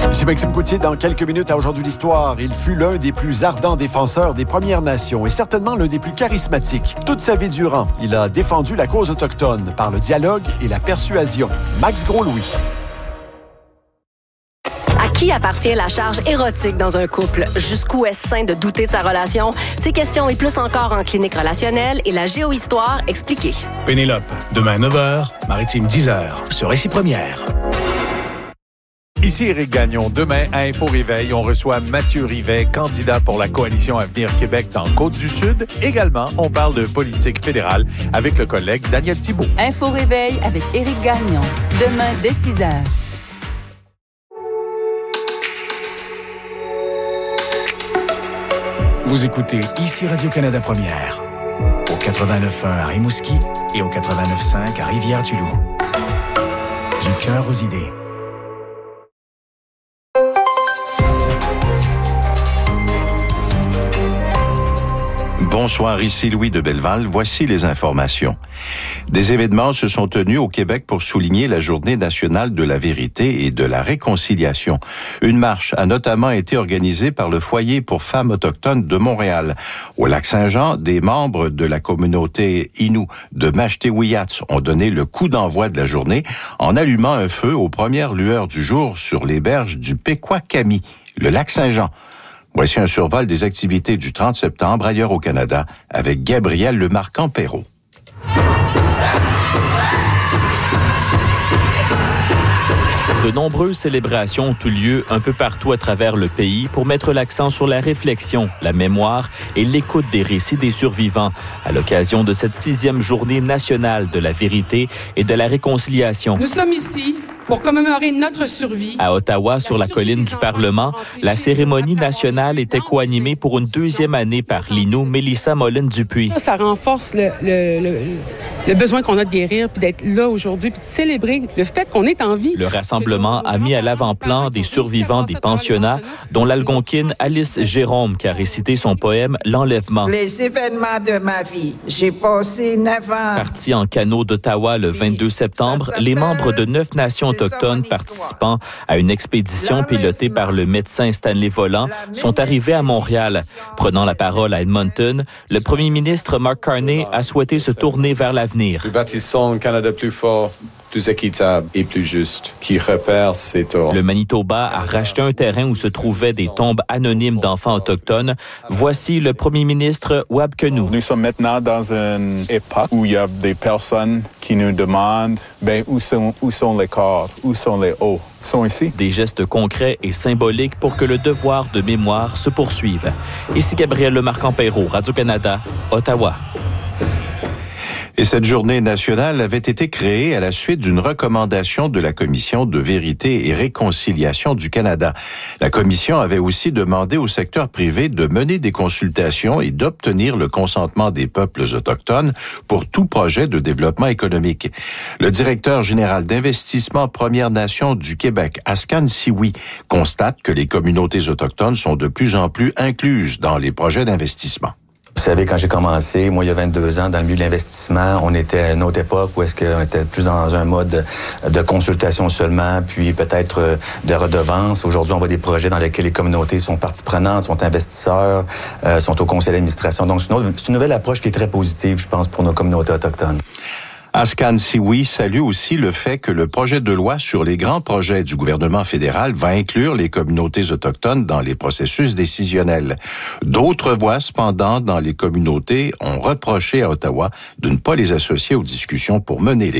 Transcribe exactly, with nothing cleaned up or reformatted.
Ici Maxime Coutier, dans quelques minutes à Aujourd'hui l'Histoire. Il fut l'un des plus ardents défenseurs des Premières Nations et certainement l'un des plus charismatiques. Toute sa vie durant, il a défendu la cause autochtone par le dialogue et la persuasion. Max Gros-Louis. À qui appartient la charge érotique dans un couple? Jusqu'où est-ce sain de douter de sa relation? Ces questions et plus encore en clinique relationnelle et la géohistoire expliquée. Pénélope, demain neuf heures, Maritime dix heures, sur Récit Première. Ici Éric Gagnon. Demain, à Info Réveil, on reçoit Mathieu Rivet, candidat pour la Coalition Avenir Québec dans Côte-du-Sud. Également, on parle de politique fédérale avec le collègue Daniel Thibault. Info Réveil avec Éric Gagnon. Demain, dès six heures. Vous écoutez ici Radio-Canada Première, au quatre-vingt-neuf point un à Rimouski et au quatre-vingt-neuf point cinq à Rivière-du-Loup. Du cœur aux idées. Bonsoir, ici Louis de Belleval. Voici les informations. Des événements se sont tenus au Québec pour souligner la Journée nationale de la vérité et de la réconciliation. Une marche a notamment été organisée par le Foyer pour femmes autochtones de Montréal. Au Lac-Saint-Jean, des membres de la communauté Innu de Mashtewiyats ont donné le coup d'envoi de la journée en allumant un feu aux premières lueurs du jour sur les berges du Pequakami, le Lac-Saint-Jean. Voici un survol des activités du trente septembre ailleurs au Canada avec Gabriel Lemarquand-Perrault. De nombreuses célébrations ont eu lieu un peu partout à travers le pays pour mettre l'accent sur la réflexion, la mémoire et l'écoute des récits des survivants à l'occasion de cette sixième journée nationale de la vérité et de la réconciliation. Nous sommes ici pour commémorer notre survie. À Ottawa, sur la colline du Parlement, la cérémonie nationale était co-animée pour une deuxième année par l'Innu Mélissa Moline-Dupuis. Ça, ça renforce le, le, le, le besoin qu'on a de guérir, puis d'être là aujourd'hui, puis de célébrer le fait qu'on est en vie. Le rassemblement a mis à l'avant-plan des survivants des pensionnats, dont l'Algonquine Alice Jérôme, qui a récité son poème « L'enlèvement ». Les événements de ma vie. J'ai passé neuf ans. Partis en canot d'Ottawa le vingt-deux septembre, les membres de neuf nations autochtones participant à une expédition pilotée par le médecin Stanley Volant sont arrivés à Montréal. Prenant la parole à Edmonton, le premier ministre Mark Carney a souhaité se tourner vers l'avenir. Nous bâtissons un Canada plus fort, plus équitable et plus juste, qui repère ses torts. Le Manitoba a racheté un terrain où se trouvaient des tombes anonymes d'enfants autochtones. Voici le premier ministre Wab Kinew. Nous sommes maintenant dans une époque où il y a des personnes qui nous demandent ben, où sont, où sont les corps, où sont les os. Ils sont ici. Des gestes concrets et symboliques pour que le devoir de mémoire se poursuive. Ici Gabriel Lemarquand-Perrault, Radio-Canada, Ottawa. Et cette journée nationale avait été créée à la suite d'une recommandation de la Commission de vérité et réconciliation du Canada. La Commission avait aussi demandé au secteur privé de mener des consultations et d'obtenir le consentement des peuples autochtones pour tout projet de développement économique. Le directeur général d'investissement Premières Nations du Québec, Ascan Siwi, constate que les communautés autochtones sont de plus en plus incluses dans les projets d'investissement. Vous savez, quand j'ai commencé, moi, il y a vingt-deux ans, dans le milieu de l'investissement, on était à une autre époque où est-ce qu'on était plus dans un mode de consultation seulement, puis peut-être de redevance. Aujourd'hui, on voit des projets dans lesquels les communautés sont parties prenantes, sont investisseurs, euh, sont au conseil d'administration. Donc, c'est une, autre, c'est une nouvelle approche qui est très positive, je pense, pour nos communautés autochtones. Ascan Siwi salue aussi le fait que le projet de loi sur les grands projets du gouvernement fédéral va inclure les communautés autochtones dans les processus décisionnels. D'autres voix, cependant, dans les communautés ont reproché à Ottawa de ne pas les associer aux discussions pour mener les